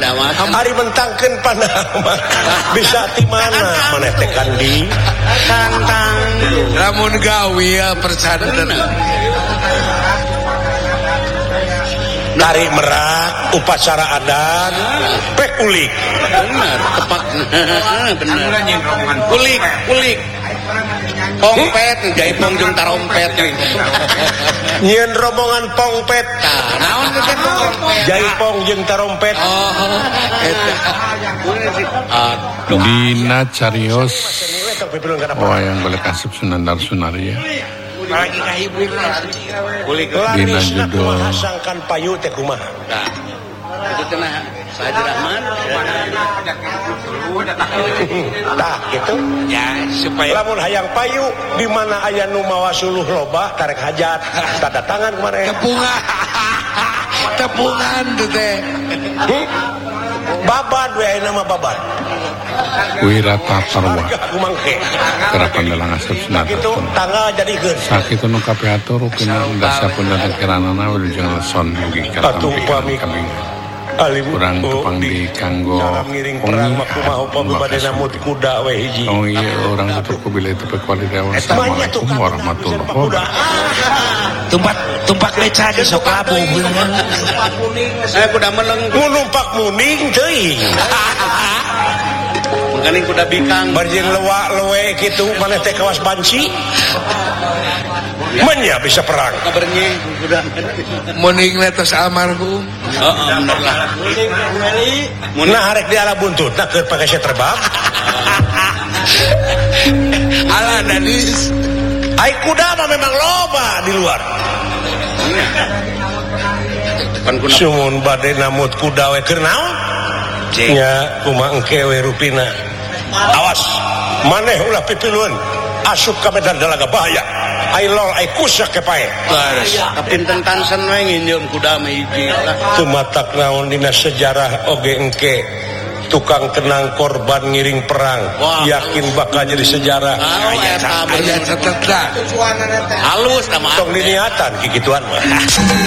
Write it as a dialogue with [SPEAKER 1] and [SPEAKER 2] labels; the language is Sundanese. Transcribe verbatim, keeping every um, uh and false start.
[SPEAKER 1] ya mah.
[SPEAKER 2] Ari mentangkeun panama. Bisa ti mana maneh teh kandi?
[SPEAKER 1] Tantang.
[SPEAKER 3] Lamun gawi ya percadan.
[SPEAKER 2] Tari merak, upacara adat, pek ulik.
[SPEAKER 1] Benar, tepat. Benar. Ulik, ulik. Pongpet, jaipong jeung tarompet.
[SPEAKER 2] Nyieun rombongan pongpet.
[SPEAKER 1] Naon teh pongpet?
[SPEAKER 2] Jaipong jeung tarompet.
[SPEAKER 1] Oh, eta.
[SPEAKER 3] Dina carios wayang golek asep Sunandar Sunaria.
[SPEAKER 1] Lagi kahibur kulik
[SPEAKER 3] dina judul
[SPEAKER 2] sangkan payu teh kumaha.
[SPEAKER 1] Nah, itu cenah Sahaji Rahman.
[SPEAKER 2] Tah gitu.
[SPEAKER 1] Ya, supaya
[SPEAKER 2] lamun hayang payu di mana aya nu mawa suluh loba tarek hajat tanda tangan kemarin.
[SPEAKER 3] tepungan. Tepungan tuh teh.
[SPEAKER 2] Babad we aya nama babad.
[SPEAKER 3] Wirata Parwa
[SPEAKER 2] Kumangke.
[SPEAKER 3] Kerapan dalang asep Sunandar.
[SPEAKER 2] Gitu tanggal jadikeun.
[SPEAKER 3] Sakitu nu kapiatur rupina dasa pundak kiranana wilujeng leson mugi katampi kambing. Kurang tepang di kanggo
[SPEAKER 2] perang makumaha upami bade namut kuda we hiji.
[SPEAKER 3] Oh iya orang tutur ku bila itu pekualitas. Assalamualaikum warahmatullahi wabarakatuh.
[SPEAKER 1] tumpak tumpak beca di sok labung. Saya kuda meleng.
[SPEAKER 2] Numpak muning teuing.
[SPEAKER 1] Mangkaning kuda bikang.
[SPEAKER 2] Barjing lewa lewe kitu maneh teh kawas banci. Menya bisa perang.
[SPEAKER 1] Kabarnya kuda.
[SPEAKER 3] Muning letos almarhum.
[SPEAKER 1] Heeh, bener lah.
[SPEAKER 2] Nah harek di ala buntut nah keur pake terbang.
[SPEAKER 3] Ala Danis.
[SPEAKER 2] Ai kuda mah memang loba di luar. Sumun bade namut kuda we keur naon? Nya kumaha engke we rupina. Awas, maneh ulah pipilueun asup ka medan dalaga bahaya. Ai lol ai kusak ke pae.
[SPEAKER 1] Baris. Kapinten Tansen we nginjeum kuda mah hiji.
[SPEAKER 2] Teu matak naon dina sejarah oge engke tukang kenang korban ngiring perang. Wah, yakin bakal jadi sejarah.
[SPEAKER 1] Aya catet.
[SPEAKER 3] Aya catet lah.
[SPEAKER 1] Halus sama.
[SPEAKER 2] Tong diniatan kikituan mah.